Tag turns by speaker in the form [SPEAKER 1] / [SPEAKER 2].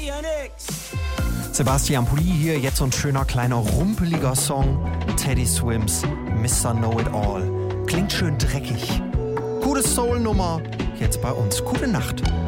[SPEAKER 1] Sebastian Pulli hier, jetzt so ein schöner kleiner rumpeliger Song. Teddy Swims, Mr. Know-It-All. Klingt schön dreckig. Gute Soul-Nummer, jetzt bei uns. Gute Nacht.